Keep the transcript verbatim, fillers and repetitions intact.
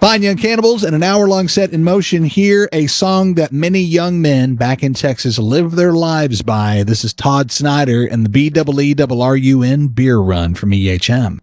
Fine Young Cannibals and an hour-long set in motion here, a song that many young men back in Texas live their lives by. This is Todd Snyder and the B E E R R U N Beer Run from E H M.